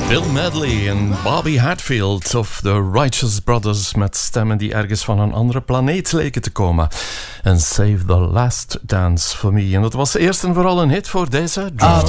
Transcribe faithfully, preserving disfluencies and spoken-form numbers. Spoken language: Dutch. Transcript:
Bill Medley en Bobby Hatfield of The Righteous Brothers met stemmen die ergens van een andere planeet leken te komen. En Save the Last Dance for Me. En dat was eerst en vooral een hit voor deze Drift.